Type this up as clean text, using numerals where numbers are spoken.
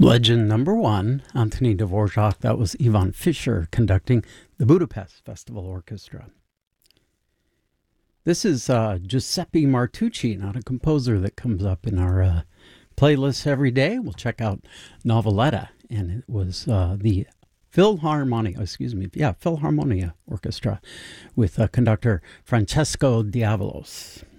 Legend number one, Anthony Dvorak. That was Ivan Fischer conducting the Budapest Festival Orchestra. This is Giuseppe Martucci, not a composer that comes up in our playlist every day. We'll check out Noveletta, and it was the Philharmonia Orchestra with conductor Francesco Diavalos.